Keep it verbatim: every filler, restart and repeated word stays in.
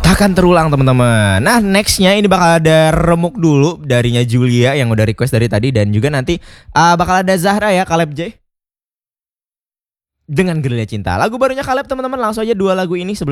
takkan terulang teman-teman. Nah nextnya ini bakal ada remuk dulu darinya Julia yang udah request dari tadi. Dan juga nanti uh, bakal ada Zahra ya, Caleb J dengan Gerilya Cinta. Lagu barunya Caleb teman-teman, langsung aja dua lagu ini sebelum